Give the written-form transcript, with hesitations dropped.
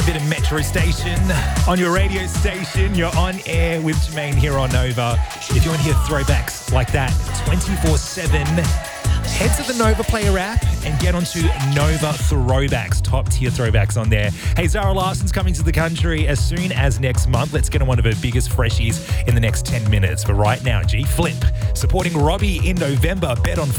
bit of Metro Station on your radio station. You're on air with Jermaine here on Nova. If you want to hear throwbacks like that 24/7, head to the Nova Player app and get onto Nova Throwbacks, top tier throwbacks on there. Hey, Zara Larson's coming to the country as soon as next month. Let's get on one of her biggest freshies in the next 10 minutes. But right now, G Flip supporting Robbie in November. Bet on